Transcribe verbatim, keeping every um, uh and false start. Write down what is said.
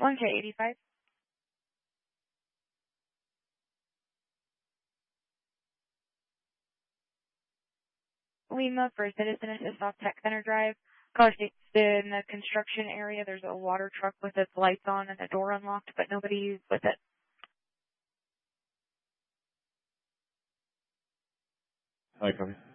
one K eighty-five. Lima for Citizen Assist off Tech Center Drive. Gosh, it's in the construction area. There's a water truck with its lights on and the door unlocked, but nobody's with it. Hi, copy.